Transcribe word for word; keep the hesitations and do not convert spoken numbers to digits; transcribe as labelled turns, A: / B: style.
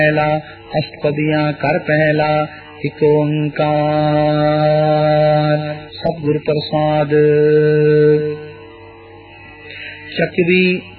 A: पहला अष्टपदियां कर पहला एक ओंकार। सतगुर प्रसाद। चकवी